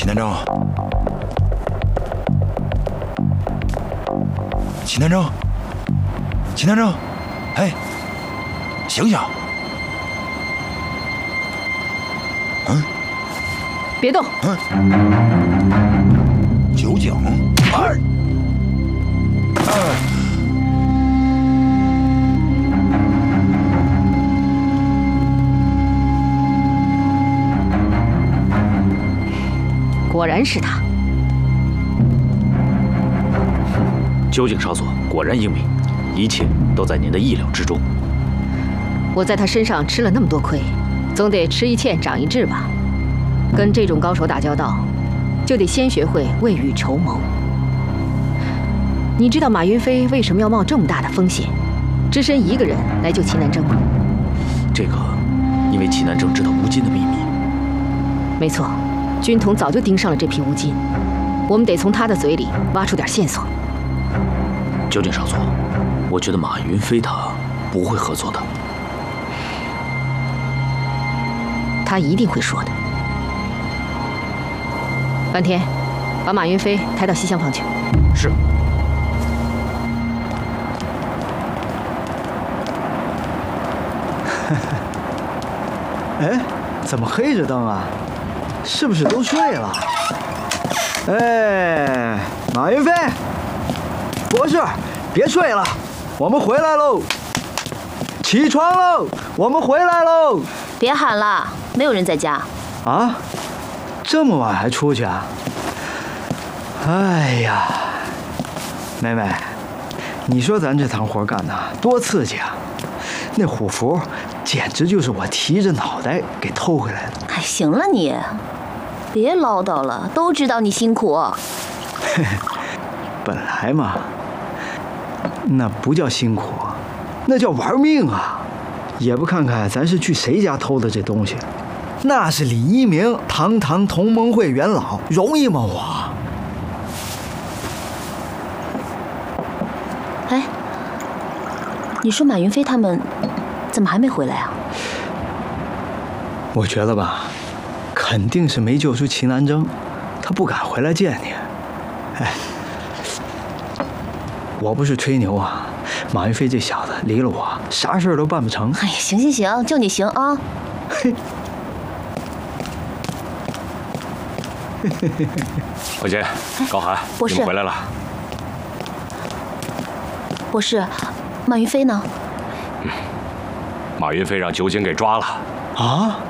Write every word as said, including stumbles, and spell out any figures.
秦南征，秦南征，秦南征，哎，醒醒！嗯， 别动。 嗯，酒井，哎，哎。 果然是他。 酒井少佐果然英明，一切都在您的意料之中。 我在他身上吃了那么多亏，总得吃一堑长一智吧。跟这种高手打交道，就得先学会未雨绸缪。你知道马云飞为什么要冒这么大的风险，只身一个人来救齐南征吗？ 这个，因为齐南征知道吴京的秘密。 没错。 军统早就盯上了这批吴金，我们得从他的嘴里挖出点线索。 酒井少佐，我觉得马云飞他不会合作的。 他一定会说的。坂田，把马云飞抬到西厢房去。 是。 哎，怎么黑着灯啊？ 是不是都睡了？哎，马云飞，博士，别睡了，我们回来喽！起床喽，我们回来喽！ 别喊了，没有人在家。 啊？这么晚还出去啊？哎呀，妹妹，你说咱这趟活干的多刺激啊！那虎符简直就是我提着脑袋给偷回来的。 哎，行了你。 别唠叨了，都知道你辛苦。 本来嘛，那不叫辛苦，那叫玩命啊！也不看看咱是去谁家偷的这东西，那是李一鸣，堂堂同盟会元老，容易吗我？ 哎，你说马云飞他们怎么还没回来啊？ 我觉得吧。 肯定是没救出齐南征，他不敢回来见你。哎，我不是吹牛啊，马云飞这小子离了我，啥事儿都办不成。 哎呀，行行行，就你行啊。 嘿， 慧姐，高寒， 博士， 你们回来了。 博士，马云飞呢？ 马云飞让酒井给抓了。 啊？